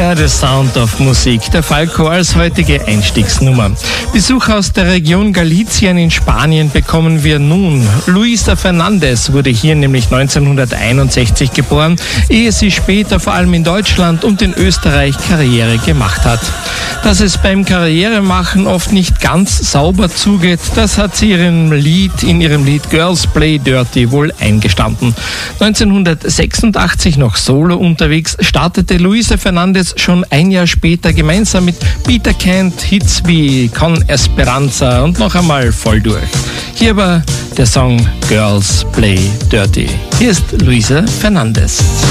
Ja, The Sound of Musik, der Falco als heutige Einstiegsnummer. Besuch aus der Region Galicien in Spanien bekommen wir nun. Luisa Fernandez wurde hier nämlich 1961 geboren, ehe sie später vor allem in Deutschland und in Österreich Karriere gemacht hat. Dass es beim Karrieremachen oft nicht ganz sauber zugeht, das hat sie in ihrem Lied Girls Play Dirty wohl eingestanden. 1986 noch solo unterwegs, startete Luisa Fernandez schon ein Jahr später gemeinsam mit Peter Kent Hits wie Con Esperanza und noch einmal voll durch. Hier aber der Song Girls Play Dirty. Hier ist Luisa Fernandez.